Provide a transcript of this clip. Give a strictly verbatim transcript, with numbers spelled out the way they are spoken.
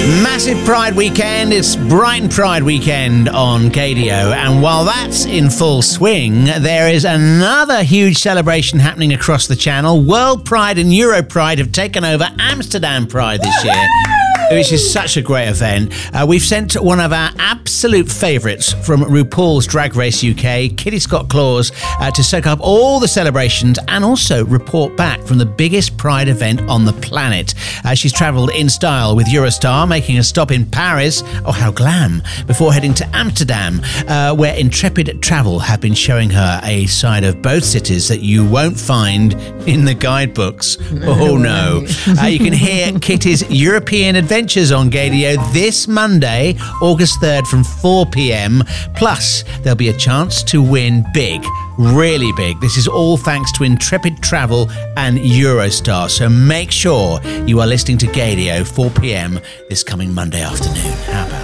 Massive Pride weekend. It's Brighton Pride weekend on Gadio, and while that's in full swing, there is another huge celebration happening across the channel. World Pride and Euro Pride have taken over Amsterdam Pride this year, which is such a great event. Uh, we've sent one of our absolute favourites from RuPaul's Drag Race U K, Kitty Scott-Claus, uh, to soak up all the celebrations and also report back from the biggest Pride event on the planet. Uh, she's travelled in style with Eurostar, making a stop in Paris, oh how glam, before heading to Amsterdam, uh, where Intrepid Travel have been showing her a side of both cities that you won't find in the guidebooks. Oh no. Uh, you can hear Kitty's European Adventures on Gadio this Monday, August third from four p.m. Plus, there'll be a chance to win big, really big. This is all thanks to Intrepid Travel and Eurostar. So make sure you are listening to Gadio four p.m. this coming Monday afternoon. How about